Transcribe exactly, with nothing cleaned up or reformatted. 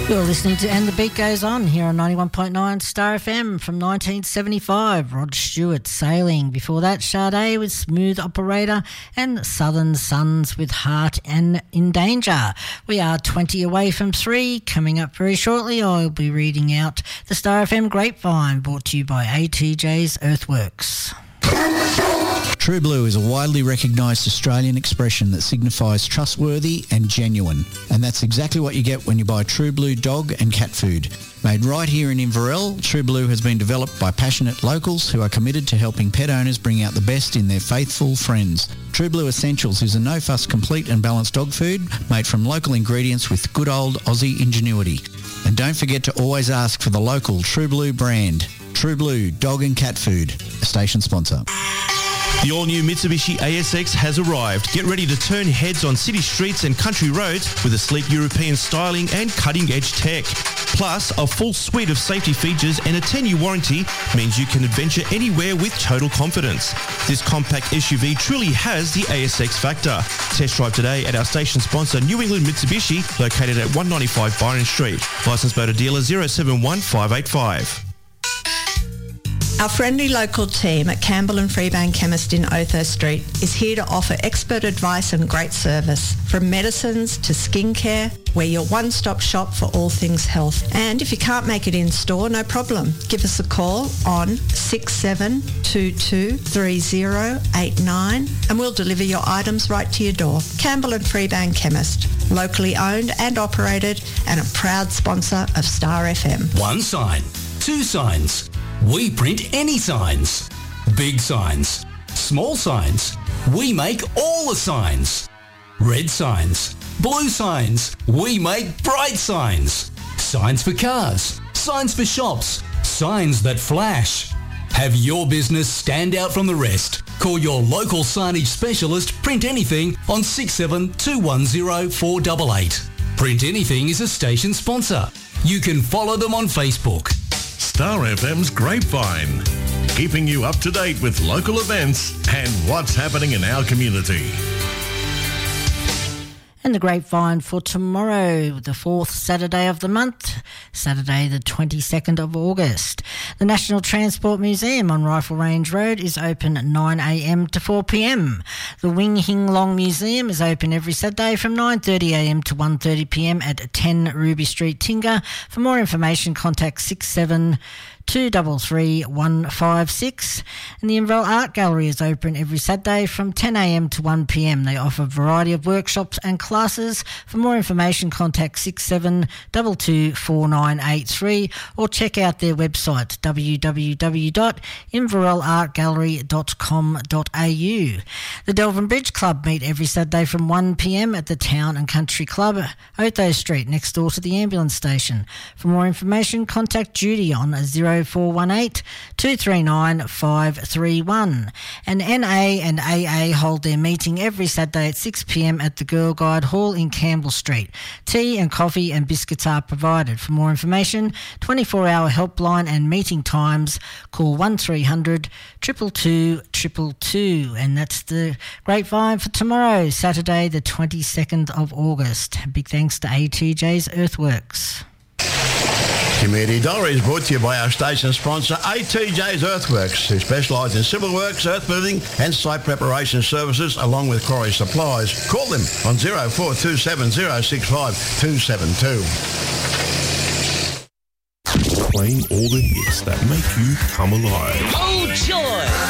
You're listening to And the Beat Goes On here on ninety-one point nine Star F M from nineteen seventy-five. Rod Stewart, Sailing. Before that, Sade with Smooth Operator and Southern Suns with Heart and In Danger. We are twenty away from three. Coming up very shortly, I'll be reading out the Star F M Grapevine, brought to you by A T J's Earthworks. True Blue is a widely recognised Australian expression that signifies trustworthy and genuine. And that's exactly what you get when you buy True Blue dog and cat food. Made right here in Inverell, True Blue has been developed by passionate locals who are committed to helping pet owners bring out the best in their faithful friends. True Blue Essentials is a no-fuss, complete and balanced dog food made from local ingredients with good old Aussie ingenuity. And don't forget to always ask for the local True Blue brand. True Blue Dog and Cat Food, a station sponsor. The all-new Mitsubishi A S X has arrived. Get ready to turn heads on city streets and country roads with a sleek European styling and cutting-edge tech. Plus, a full suite of safety features and a ten-year warranty means you can adventure anywhere with total confidence. This compact S U V truly has the A S X factor. Test drive today at our station sponsor, New England Mitsubishi, located at one ninety-five Byron Street. Licensed motor dealer zero seven one five eight five. Our friendly local team at Campbell and Freebank Chemist in Otho Street is here to offer expert advice and great service. From medicines to skincare, we're your one-stop shop for all things health. And if you can't make it in store, no problem. Give us a call on six seven two two, three zero eight nine and we'll deliver your items right to your door. Campbell and Freebank Chemist, locally owned and operated and a proud sponsor of Star F M. One sign, two signs. We print any signs. Big signs, small signs. We make all the signs. Red signs, blue signs. We make bright signs. Signs for cars, signs for shops, signs that flash. Have your business stand out from the rest. Call your local signage specialist, Print Anything, on six seven two one zero four eight eight. Print Anything is a station sponsor. You can follow them on Facebook. Star F M's Grapevine, keeping you up to date with local events and what's happening in our community. And the Grapevine for tomorrow, the fourth Saturday of the month, Saturday the twenty-second of August. The National Transport Museum on Rifle Range Road is open at nine a m to four p m. The Wing Hing Long Museum is open every Saturday from nine thirty a m to one thirty p m at ten Ruby Street, Tinga. For more information, contact six seven two three three one five six. And the Inverell Art Gallery is open every Saturday from ten a m to one p m. They offer a variety of workshops and classes. For more information, contact six seven two two four nine eight three or check out their website w w w dot inverell art gallery dot com dot a u. The Delvin Bridge Club meet every Saturday from one p m at the Town and Country Club, Otho Street, next door to the ambulance station. For more information, contact Judy on zero four one eight two three nine five three one. And N A and A A hold their meeting every Saturday at six p m at the Girl Guide Hall in Campbell Street. Tea and coffee and biscuits are provided. For more information, twenty-four hour helpline and meeting times, call one three hundred two two two two two. And that's the Grapevine for tomorrow, Saturday the twenty-second of August. Big thanks to A T J's Earthworks. Community Dollar is brought to you by our station sponsor A T J's Earthworks, who specialise in civil works, earth moving and site preparation services along with quarry supplies. Call them on zero four two seven zero six five two seven two. Playing all the hits that make you come alive. Oh joy!